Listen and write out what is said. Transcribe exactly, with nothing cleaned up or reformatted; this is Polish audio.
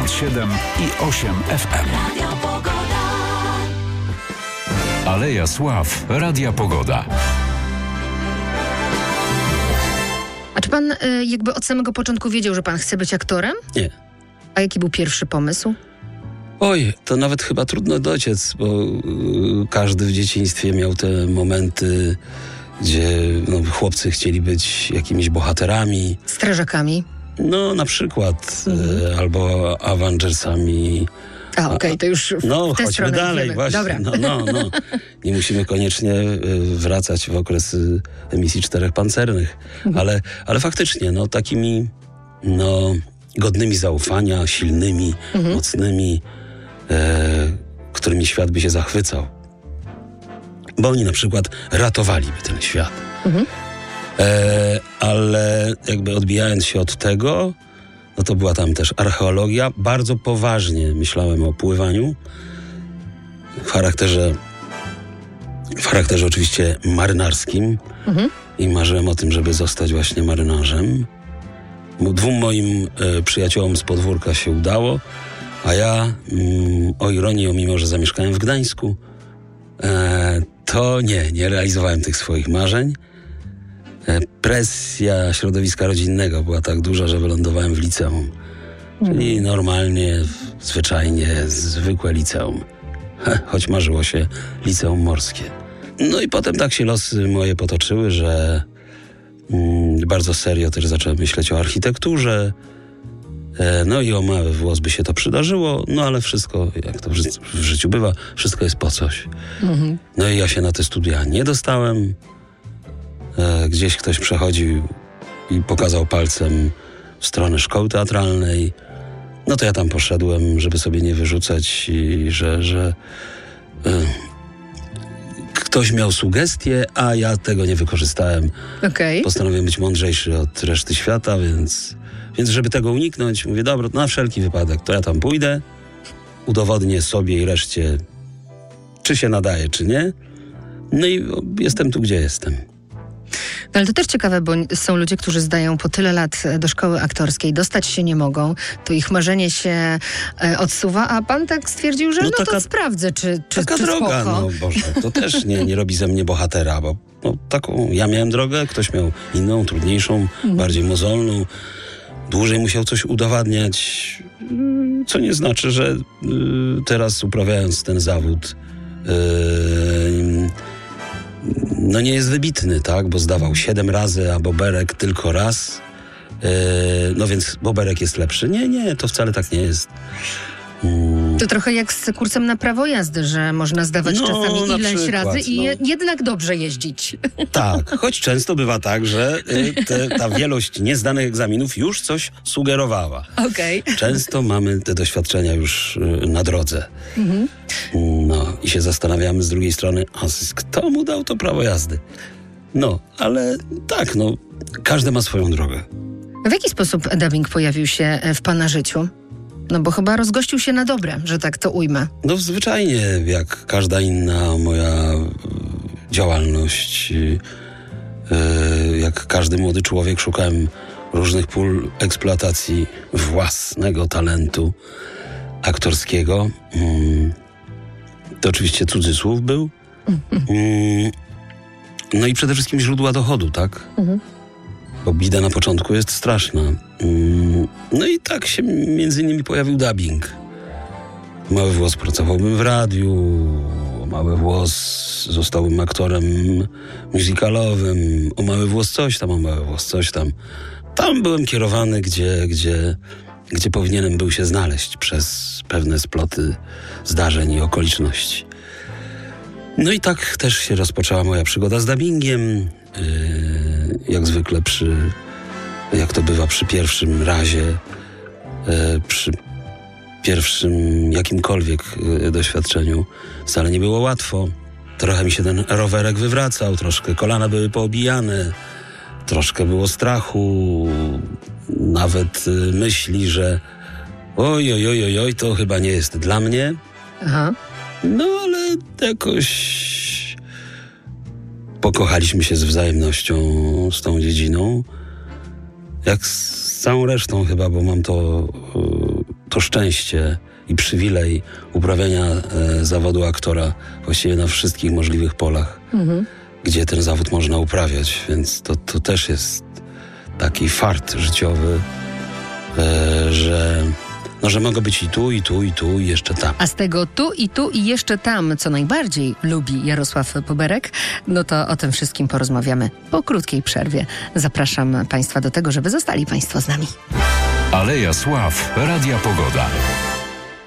siedem i osiem F M. Aleja Sław, Radia Pogoda. A czy pan y, jakby od samego początku wiedział, że pan chce być aktorem? Nie. A jaki był pierwszy pomysł? Oj, to nawet chyba trudno dociec, bo y, każdy w dzieciństwie miał te momenty, gdzie no, chłopcy chcieli być jakimiś bohaterami. Strażakami? No, na przykład. Mhm. Y, albo Avengersami. A, okej, okay, to już w, No, w tę chodźmy dalej, wiemy. właśnie. Dobra. No, no, no. Nie musimy koniecznie y, wracać w okres y, emisji czterech pancernych. Mhm. Ale, ale faktycznie, no, takimi no, godnymi zaufania, silnymi, mhm. mocnymi, e, którymi świat by się zachwycał. Bo oni na przykład ratowaliby ten świat. Mhm. E, ale jakby odbijając się od tego, no to była tam też archeologia. Bardzo poważnie myślałem o pływaniu. W charakterze, w charakterze oczywiście marynarskim. Mhm. I marzyłem o tym, żeby zostać właśnie marynarzem. Dwóm moim e, przyjaciołom z podwórka się udało, a ja, mm, o ironii, mimo że zamieszkałem w Gdańsku, e, to nie, nie realizowałem tych swoich marzeń. E, presja środowiska rodzinnego była tak duża, że wylądowałem w liceum. Mm. Czyli normalnie, zwyczajnie, zwykłe liceum. Choć marzyło się liceum morskie. No i potem tak się losy moje potoczyły, że bardzo serio też zacząłem myśleć o architekturze. No i o mały włos by się to przydarzyło, no ale wszystko, jak to w, ży- w życiu bywa, wszystko jest po coś. Mhm. No i ja się na te studia nie dostałem. Gdzieś ktoś przechodził i pokazał palcem w stronę szkoły teatralnej. No to ja tam poszedłem, żeby sobie nie wyrzucać i że... że y- Ktoś miał sugestie, a ja tego nie wykorzystałem. Okay. Postanowiłem być mądrzejszy od reszty świata, więc, więc żeby tego uniknąć, mówię, dobra, na wszelki wypadek, to ja tam pójdę, udowodnię sobie i reszcie, czy się nadaje, czy nie. No i jestem tu, gdzie jestem. No ale to też ciekawe, bo są ludzie, którzy zdają po tyle lat do szkoły aktorskiej, dostać się nie mogą, to ich marzenie się e, odsuwa, a pan tak stwierdził, że no, no taka, to sprawdzę, czy, czy, taka czy droga, spoko. no Boże, to też nie, nie robi ze mnie bohatera, bo no, taką, ja miałem drogę, ktoś miał inną, trudniejszą, mhm. bardziej mozolną, dłużej musiał coś udowadniać, co nie znaczy, że y, teraz uprawiając ten zawód y, no nie jest wybitny, tak? Bo zdawał siedem razy, a Boberek tylko raz. Yy, no więc Boberek jest lepszy. Nie, nie, to wcale tak nie jest. Mm. To trochę jak z kursem na prawo jazdy, że można zdawać no, czasami ileś przykład, razy i no. je, jednak dobrze jeździć. Tak, choć często bywa tak, że y, te, ta wielość niezdanych egzaminów już coś sugerowała. Okej. Okay. Często mamy te doświadczenia już y, na drodze. Mhm. No i się zastanawiamy z drugiej strony, a kto mu dał to prawo jazdy? No, ale tak, no, każdy ma swoją drogę. W jaki sposób dubbing pojawił się w pana życiu? No bo chyba rozgościł się na dobre, że tak to ujmę. No zwyczajnie, jak każda inna moja działalność, jak każdy młody człowiek szukałem różnych pól eksploatacji własnego talentu aktorskiego. To oczywiście cudzysłów był. No i przede wszystkim źródła dochodu, tak? Mhm. Bo bida na początku jest straszna. No i tak się między innymi pojawił dubbing. Mały włos pracowałbym w radiu, Mały włos zostałbym aktorem musicalowym, o Mały włos coś tam, o Mały włos coś tam. Tam byłem kierowany, gdzie, gdzie, gdzie powinienem był się znaleźć przez pewne sploty zdarzeń i okoliczności. No i tak też się rozpoczęła moja przygoda z dubbingiem. Yy, jak zwykle przy, jak to bywa przy pierwszym razie, yy, przy pierwszym jakimkolwiek yy, doświadczeniu wcale nie było łatwo. Trochę mi się ten rowerek wywracał, troszkę kolana były poobijane, troszkę było strachu, nawet yy, myśli, że oj, oj, oj, oj, oj, to chyba nie jest dla mnie. Aha. No ale jakoś pokochaliśmy się z wzajemnością z tą dziedziną. Jak z całą resztą chyba, bo mam to to szczęście i przywilej uprawiania e, zawodu aktora właściwie na wszystkich możliwych polach, mhm. gdzie ten zawód można uprawiać, więc to, to też jest taki fart życiowy, e, że, no, że mogę być i tu, i tu, i tu, i jeszcze tam. A z tego tu i tu i jeszcze tam, co najbardziej lubi Jarosław Boberek, no to o tym wszystkim porozmawiamy po krótkiej przerwie. Zapraszam Państwa do tego, żeby zostali Państwo z nami. Aleja Sław, Radia Pogoda.